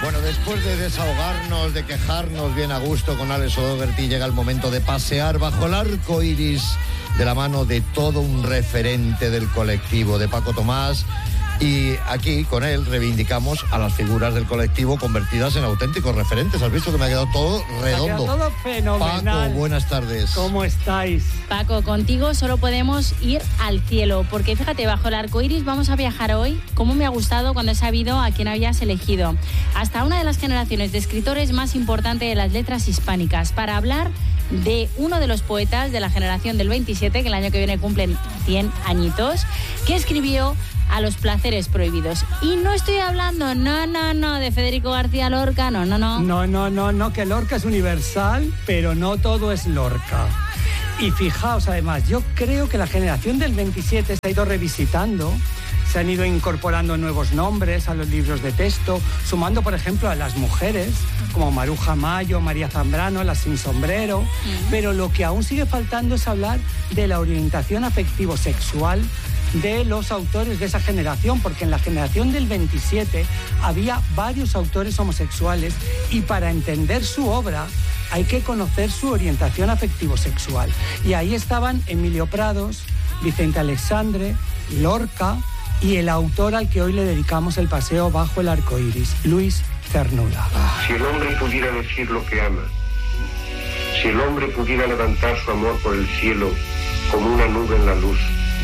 Bueno, después de desahogarnos, de quejarnos bien a gusto con Alex O'Doherty, llega el momento de pasear bajo el arco iris de la mano de todo un referente del colectivo, de Paco Tomás. Y aquí, con él, reivindicamos a las figuras del colectivo convertidas en auténticos referentes. ¿Has visto que me ha quedado todo redondo? Me ha quedado todo fenomenal. Paco, buenas tardes. ¿Cómo estáis? Paco, contigo solo podemos ir al cielo, porque fíjate, bajo el arco iris vamos a viajar hoy. Cómo me ha gustado cuando he sabido a quién habías elegido. Hasta una de las generaciones de escritores más importantes de las letras hispánicas, para hablar de uno de los poetas de la generación del 27, que el año que viene cumplen 100 añitos, que escribió A los placeres prohibidos. Y no estoy hablando, no, de Federico García Lorca, no. No, que Lorca es universal, pero no todo es Lorca. Y fijaos, además, yo creo que la generación del 27 se ha ido revisitando, se han ido incorporando nuevos nombres a los libros de texto, sumando, por ejemplo, a las mujeres, como Maruja Mayo, María Zambrano, las sin sombrero, pero lo que aún sigue faltando es hablar de la orientación afectivo-sexual de los autores de esa generación, porque en la generación del 27 había varios autores homosexuales y para entender su obra hay que conocer su orientación afectivo-sexual. Y ahí estaban Emilio Prados, Vicente Alexandre, Lorca y el autor al que hoy le dedicamos el paseo bajo el arco iris, Luis Cernuda. Si el hombre pudiera decir lo que ama, si el hombre pudiera levantar su amor por el cielo como una nube en la luz,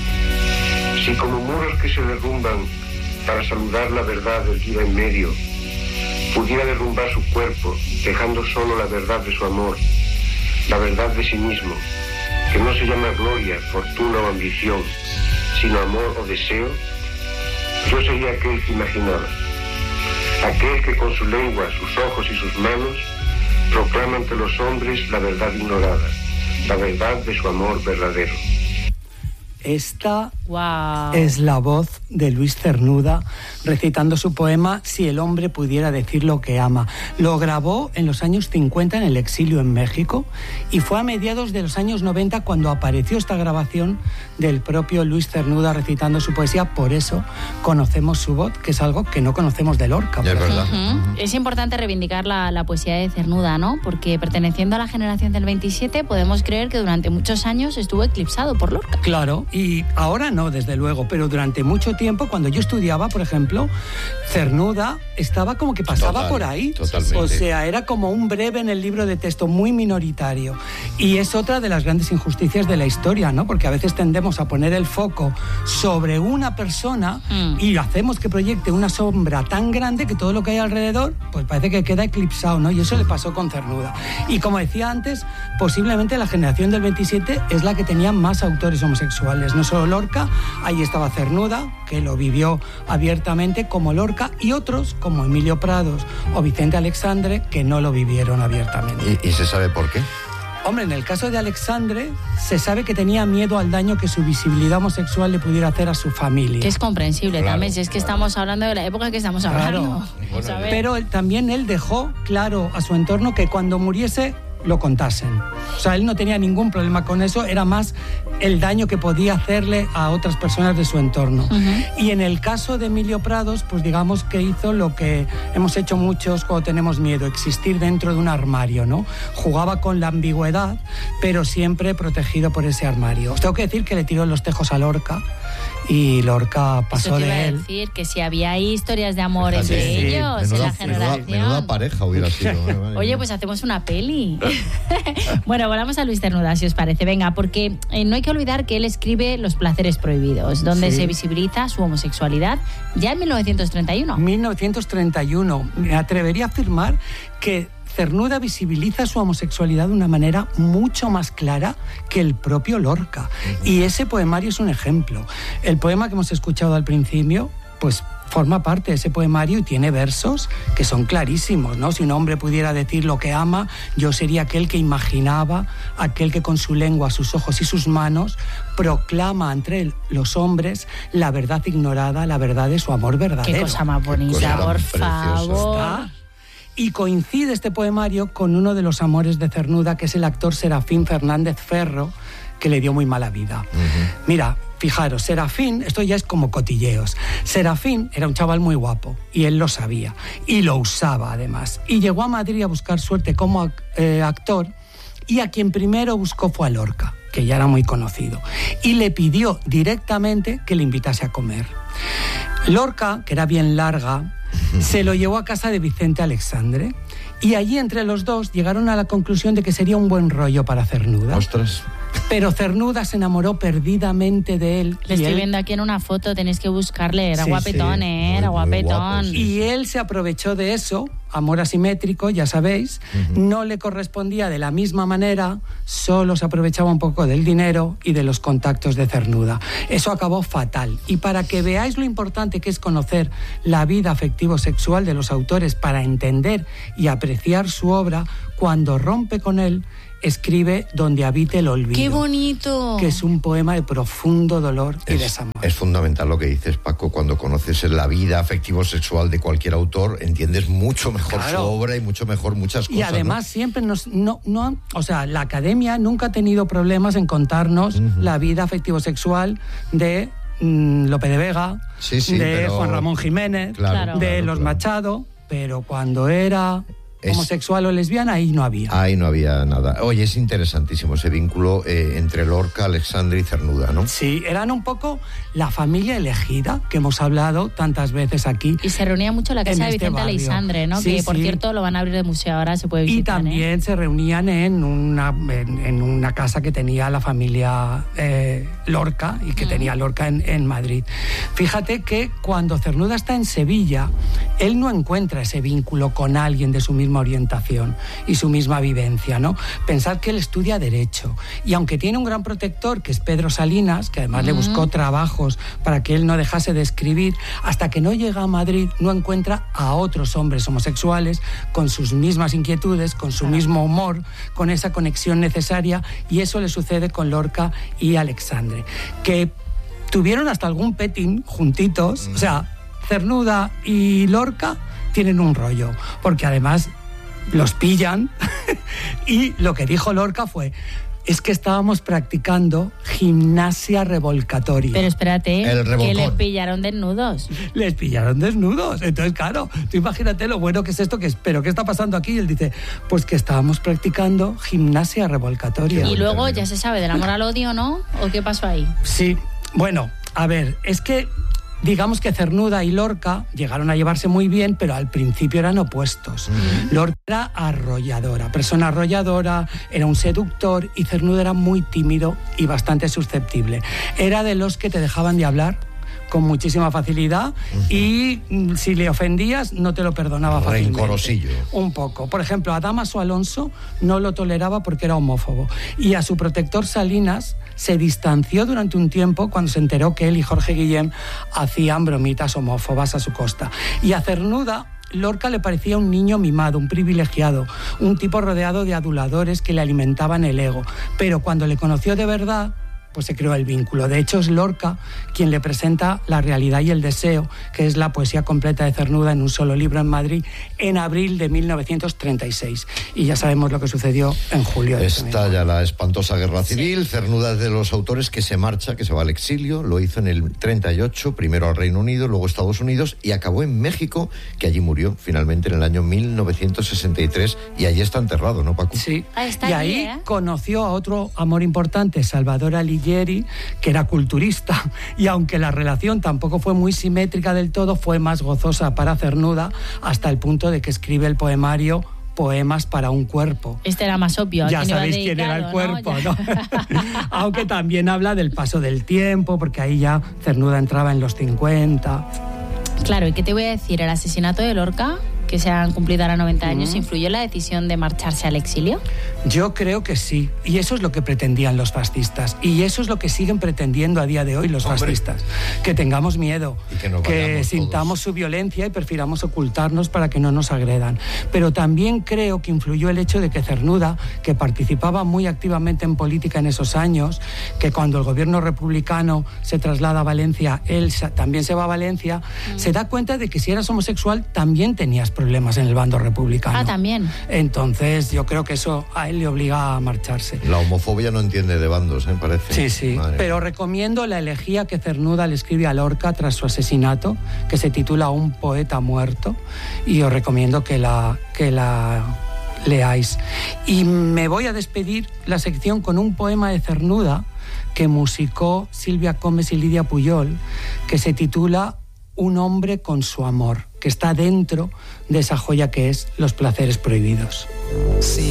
si como muros que se derrumban para saludar la verdad del día en medio, pudiera derrumbar su cuerpo, dejando solo la verdad de su amor, la verdad de sí mismo, que no se llama gloria, fortuna o ambición, sino amor o deseo, yo sería aquel que imaginaba, aquel que con su lengua, sus ojos y sus manos proclama ante los hombres la verdad ignorada, la verdad de su amor verdadero. Esta es la voz de Luis Cernuda recitando su poema Si el hombre pudiera decir lo que ama. Lo grabó en los años 50 en el exilio en México y fue a mediados de los años 90 cuando apareció esta grabación del propio Luis Cernuda recitando su poesía. Por eso conocemos su voz, que es algo que no conocemos de Lorca. Es verdad. Es importante reivindicar la poesía de Cernuda, ¿no? Porque perteneciendo a la generación del 27 podemos creer que durante muchos años estuvo eclipsado por Lorca. Claro, y ahora no, desde luego, pero durante mucho tiempo, cuando yo estudiaba, por ejemplo, Cernuda estaba como que pasaba por ahí. Totalmente. O sea, era como un breve en el libro de texto, muy minoritario. Y es otra de las grandes injusticias de la historia, ¿no? Porque a veces tendemos a poner el foco sobre una persona y hacemos que proyecte una sombra tan grande que todo lo que hay alrededor, pues parece que queda eclipsado, ¿no? Y eso le pasó con Cernuda. Y como decía antes, posiblemente la generación del 27 es la que tenía más autores homosexuales. No solo Lorca, ahí estaba Cernuda, que lo vivió abiertamente como Lorca, y otros como Emilio Prados o Vicente Alexandre, que no lo vivieron abiertamente. ¿Y se sabe por qué? Hombre, en el caso de Alexandre, se sabe que tenía miedo al daño que su visibilidad homosexual le pudiera hacer a su familia. Que es comprensible también, si es que estamos hablando de la época que estamos hablando. Claro. Pero también él dejó claro a su entorno que cuando muriese lo contasen. O sea, él no tenía ningún problema con eso, era más el daño que podía hacerle a otras personas de su entorno. Y en el caso de Emilio Prados, pues digamos que hizo lo que hemos hecho muchos cuando tenemos miedo, existir dentro de un armario, ¿no? Jugaba con la ambigüedad, pero siempre protegido por ese armario. Os tengo que decir que le tiró los tejos a Lorca y Lorca pasó eso te iba de él. a decir que si había historias de amor entre ellos en la generación. Menuda pareja hubiera sido. Oye, pues hacemos una peli. Bueno, volvamos a Luis Cernuda, si os parece. Venga, porque no hay que olvidar que él escribe Los placeres prohibidos, donde se visibiliza su homosexualidad ya en 1931. 1931. Me atrevería a afirmar que Cernuda visibiliza su homosexualidad de una manera mucho más clara que el propio Lorca. Y ese poemario es un ejemplo. El poema que hemos escuchado al principio, pues forma parte de ese poemario y tiene versos que son clarísimos, ¿no? Si un hombre pudiera decir lo que ama, yo sería aquel que imaginaba, aquel que con su lengua, sus ojos y sus manos proclama entre los hombres la verdad ignorada, la verdad de su amor verdadero. Qué cosa más bonita, por favor. Y coincide este poemario con uno de los amores de Cernuda, que es el actor Serafín Fernández Ferro, que le dio muy mala vida. Mira, Fijaros, Serafín, esto ya es como cotilleos. Serafín era un chaval muy guapo y él lo sabía y lo usaba además. Y llegó a Madrid a buscar suerte como actor y a quien primero buscó fue a Lorca, que ya era muy conocido, y le pidió directamente que le invitase a comer. Lorca, que era bien larga, se lo llevó a casa de Vicente Alexandre y allí entre los dos llegaron a la conclusión de que sería un buen rollo para Cernuda. ¡Ostras! Pero Cernuda se enamoró perdidamente de él. Le estoy viendo aquí en una foto, tenéis que buscarle, era Sí, guapetón, sí. Era guapetón. Guapo, sí. Y él se aprovechó de eso, amor asimétrico, ya sabéis, no le correspondía de la misma manera, solo se aprovechaba un poco del dinero y de los contactos de Cernuda. Eso acabó fatal. Y para que veáis lo importante que es conocer la vida afectivo-sexual de los autores para entender y apreciar su obra, cuando rompe con él, escribe Donde habite el olvido. ¡Qué bonito! Que es un poema de profundo dolor y desamor. Es fundamental lo que dices, Paco. Cuando conoces la vida afectivo-sexual de cualquier autor, entiendes mucho mejor su obra y mucho mejor muchas cosas. Y además siempre o sea, la Academia nunca ha tenido problemas en contarnos la vida afectivo-sexual de Lope de Vega, de Juan Ramón Jiménez, de los Machado, pero cuando era homosexual o lesbiana, ahí no había. Ahí no había nada. Oye, es interesantísimo ese vínculo entre Lorca, Alexandre y Cernuda, ¿no? Sí, eran un poco la familia elegida, que hemos hablado tantas veces aquí. Y se reunía mucho en la casa de Vicente Alexandre, ¿no? Sí, que, por cierto, lo van a abrir de museo ahora, se puede visitar. Y también se reunían en una casa que tenía la familia Lorca, y que tenía Lorca en Madrid. Fíjate que cuando Cernuda está en Sevilla, él no encuentra ese vínculo con alguien de su misma orientación y su misma vivencia, ¿no? Pensad que él estudia Derecho y aunque tiene un gran protector que es Pedro Salinas, que además le buscó trabajos para que él no dejase de escribir, hasta que no llega a Madrid no encuentra a otros hombres homosexuales con sus mismas inquietudes, con su mismo humor, con esa conexión necesaria, y eso le sucede con Lorca y Alexandre, que tuvieron hasta algún petting juntitos. O sea, Cernuda y Lorca tienen un rollo, porque además los pillan y lo que dijo Lorca fue: es que estábamos practicando gimnasia revolcatoria. Pero espérate, que les pillaron desnudos. Les pillaron desnudos. Entonces, claro, tú imagínate lo bueno que es esto, pero ¿qué está pasando aquí? Y él dice, pues que estábamos practicando gimnasia revolcatoria. Y luego ya se sabe del amor al odio, ¿no? ¿O qué pasó ahí? Sí, bueno, a ver, es que digamos que Cernuda y Lorca llegaron a llevarse muy bien, pero al principio eran opuestos. Lorca era arrolladora, persona arrolladora, era un seductor, y Cernuda era muy tímido y bastante susceptible. Era de los que te dejaban de hablar con muchísima facilidad y si le ofendías no te lo perdonaba fácilmente. Rencorosillo. Un poco. Por ejemplo, a Dámaso Alonso no lo toleraba porque era homófobo, y a su protector Salinas se distanció durante un tiempo cuando se enteró que él y Jorge Guillem hacían bromitas homófobas a su costa. Y a Cernuda, Lorca le parecía un niño mimado, un privilegiado, un tipo rodeado de aduladores que le alimentaban el ego. Pero cuando le conoció de verdad, pues se creó el vínculo. De hecho, es Lorca quien le presenta La realidad y el deseo, que es la poesía completa de Cernuda en un solo libro en Madrid, en abril de 1936. Y ya sabemos lo que sucedió en julio. Estalla la espantosa guerra civil. Cernuda es de los autores que se marcha, que se va al exilio. Lo hizo en el 38, primero al Reino Unido, luego a Estados Unidos, y acabó en México, que allí murió finalmente en el año 1963, y allí está enterrado, ¿no, Paco? Sí. Y ahí conoció a otro amor importante, Salvador Alighieri, que era culturista, y aunque la relación tampoco fue muy simétrica del todo, fue más gozosa para Cernuda, hasta el punto de que escribe el poemario Poemas para un cuerpo. Este era más obvio. Ya sabéis quién era el cuerpo, ¿no? Aunque también habla del paso del tiempo, porque ahí ya Cernuda entraba en los 50. Claro, ¿y qué te voy a decir? ¿El asesinato de Lorca, que se han cumplido ahora 90 años, influyó en la decisión de marcharse al exilio? Yo creo que sí, y eso es lo que pretendían los fascistas, y eso es lo que siguen pretendiendo a día de hoy los fascistas, que tengamos miedo, que sintamos su violencia y prefiramos ocultarnos para que no nos agredan. Pero también creo que influyó el hecho de que Cernuda, que participaba muy activamente en política en esos años, que cuando el gobierno republicano se traslada a Valencia, él también se va a Valencia, se da cuenta de que si eras homosexual también tenías problemas en el bando republicano. Ah, también. Entonces yo creo que eso a él le obliga a marcharse. La homofobia no entiende de bandos, parece. Sí, sí. Madre. Pero recomiendo la elegía que Cernuda le escribe a Lorca tras su asesinato, que se titula Un poeta muerto, y os recomiendo que la leáis. Y me voy a despedir la sección con un poema de Cernuda que musicó Silvia Comes y Lidia Puyol, que se titula Un hombre con su amor, que está dentro de esa joya que es Los placeres prohibidos. Sí.